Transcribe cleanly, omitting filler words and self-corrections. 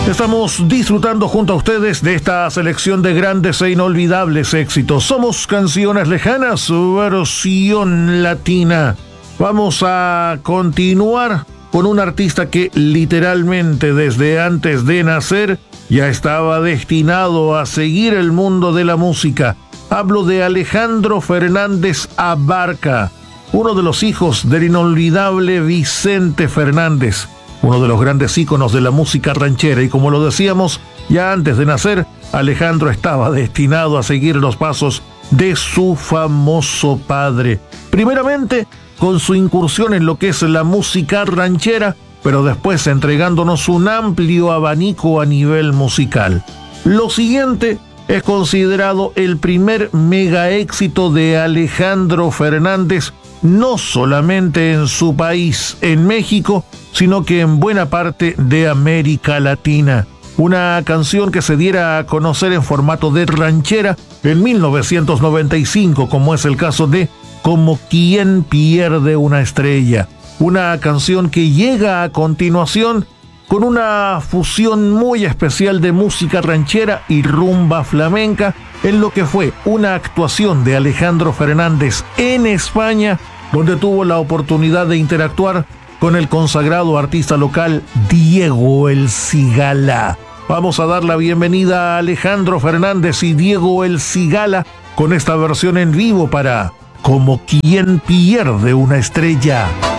Estamos disfrutando junto a ustedes de esta selección de grandes e inolvidables éxitos. Somos Canciones Lejanas, versión latina. Vamos a continuar con un artista que literalmente desde antes de nacer ya estaba destinado a seguir el mundo de la música. Hablo de Alejandro Fernández Abarca, uno de los hijos del inolvidable Vicente Fernández, uno de los grandes íconos de la música ranchera, y como lo decíamos, ya antes de nacer, Alejandro estaba destinado a seguir los pasos de su famoso padre. Primeramente, con su incursión en lo que es la música ranchera, pero después entregándonos un amplio abanico a nivel musical. Lo siguiente es considerado el primer mega éxito de Alejandro Fernández, no solamente en su país, en México, sino que en buena parte de América Latina. Una canción que se diera a conocer en formato de ranchera en 1995, como es el caso de Como quien pierde una estrella. Una canción que llega a continuación con una fusión muy especial de música ranchera y rumba flamenca en lo que fue una actuación de Alejandro Fernández en España, donde tuvo la oportunidad de interactuar con el consagrado artista local Diego El Cigala. Vamos a dar la bienvenida a Alejandro Fernández y Diego El Cigala con esta versión en vivo para Como quien pierde una estrella.